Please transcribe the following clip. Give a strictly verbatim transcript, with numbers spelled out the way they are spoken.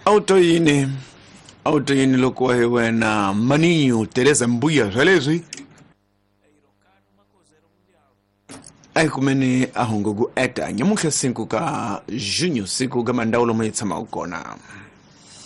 auto yini auto yini loko wena Maninho Teresa Mbuya zalezwi ai kumene ahongogu eta nyamuhla cinco ka junho siku ga mandaulo mwetsa maukona